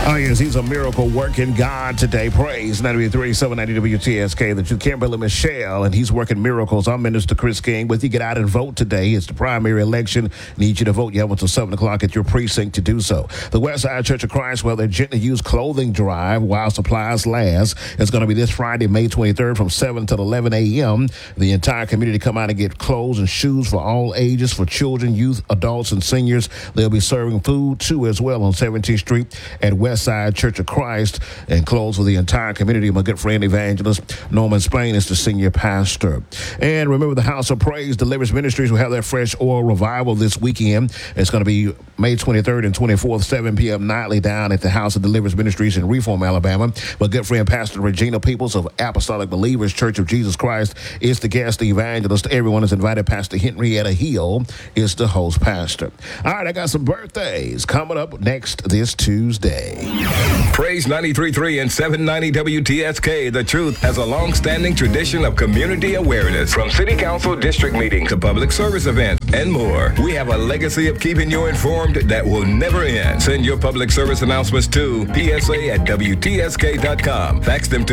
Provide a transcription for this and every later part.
Oh, yes, he's a miracle working God today. Praise 93.3, 790 WTSK, the truth. Kimberly Michelle, and he's working miracles. I'm Minister Chris King with you. Get out and vote today. It's the primary election. Need you to vote. You have until 7 o'clock at your precinct to do so. The Westside Church of Christ, well, their gently used clothing drive while supplies last. It's going to be this Friday, May 23rd from 7 to 11 a.m. The entire community come out and get clothes and shoes for all ages, for children, youth, adults, and seniors. They'll be serving food, too, as well on 17th Street at Westside Church of Christ, and close for the entire community. My good friend evangelist Norman Spain is the senior pastor. And remember, the House of Praise Deliverance Ministries will have their fresh oil revival this weekend. It's going to be May 23rd and 24th, 7 p.m. nightly down at the House of Deliverance Ministries in Reform, Alabama. My good friend Pastor Regina Peoples of Apostolic Believers Church of Jesus Christ is the guest evangelist. Everyone is invited. Pastor Henrietta Hill is the host pastor. All right, I got some birthdays coming up next this Tuesday. Praise 93.3 and 790 WTSK. The Truth has a long-standing tradition of community awareness, from city council district meetings to public service events and more. We have a legacy of keeping you informed that will never end. Send your public service announcements to PSA@WTSK.com. Fax them to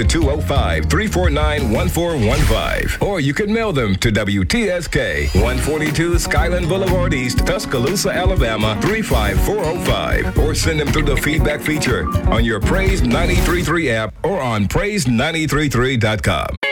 205-349-1415. Or you can mail them to WTSK, 142 Skyland Boulevard East, Tuscaloosa, Alabama, 35405. Or send them through the feedback feature on your Praise 93.3 app or on praise933.com.